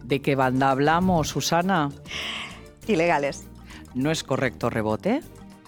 ¿De qué banda hablamos, Susana? Ilegales. ¿No es correcto, Rebote?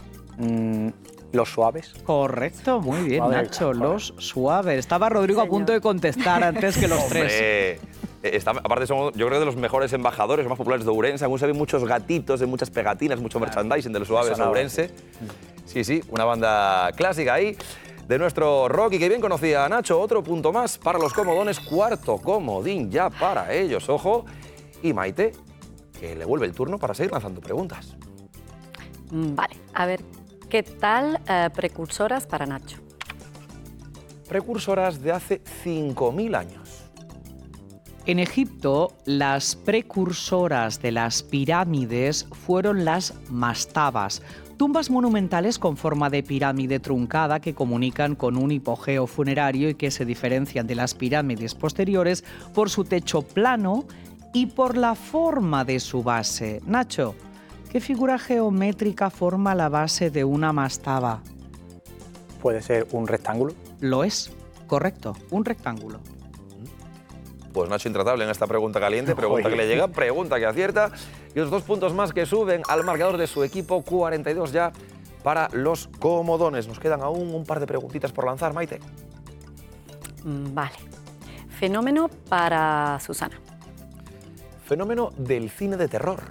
Los Suaves. Correcto, muy bien, Madre Nacho, mía, Los Suaves. Estaba Rodrigo a punto de contestar antes que los tres. Aparte, son, yo creo, de los mejores embajadores, los más populares de Ourense. Aún se ven muchos gatitos, de muchas pegatinas, mucho merchandising de Los Suaves de Ourense. Sí, sí, una banda clásica ahí de nuestro rock y que bien conocía a Nacho. Otro punto más para los comodones, cuarto comodín ya para ellos, ojo. Y Maite, que le vuelve el turno para seguir lanzando preguntas. Vale, a ver, ¿qué tal precursoras para Nacho? Precursoras de hace 5.000 años. En Egipto, las precursoras de las pirámides fueron las mastabas, tumbas monumentales con forma de pirámide truncada que comunican con un hipogeo funerario y que se diferencian de las pirámides posteriores por su techo plano y por la forma de su base. Nacho, ¿qué figura geométrica forma la base de una mastaba? Puede ser un rectángulo. Lo es, correcto, un rectángulo. Pues Nacho intratable en esta pregunta caliente, pregunta que le llega, pregunta que acierta. Y los 2 puntos más que suben al marcador de su equipo, 42 ya para los comodones. Nos quedan aún un par de preguntitas por lanzar, Maite. Vale. Fenómeno para Susana. Fenómeno del cine de terror.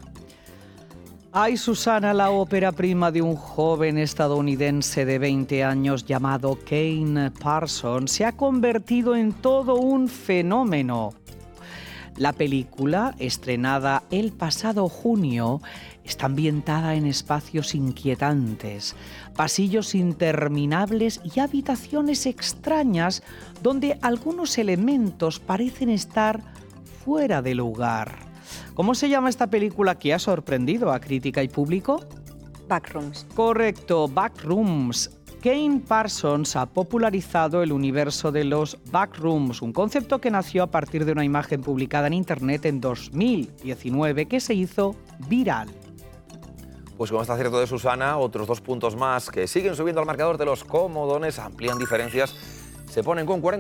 Ay, Susana, la ópera prima de un joven estadounidense de 20 años llamado Kane Parsons se ha convertido en todo un fenómeno. La película, estrenada el pasado junio, está ambientada en espacios inquietantes, pasillos interminables y habitaciones extrañas donde algunos elementos parecen estar fuera de lugar. ¿Cómo se llama esta película que ha sorprendido a crítica y público? Backrooms. Correcto, Backrooms. Kane Parsons ha popularizado el universo de los backrooms, un concepto que nació a partir de una imagen publicada en Internet en 2019 que se hizo viral. Pues con este acierto de Susana, otros 2 puntos más que siguen subiendo al marcador de los comodones, amplían diferencias, se ponen con 40.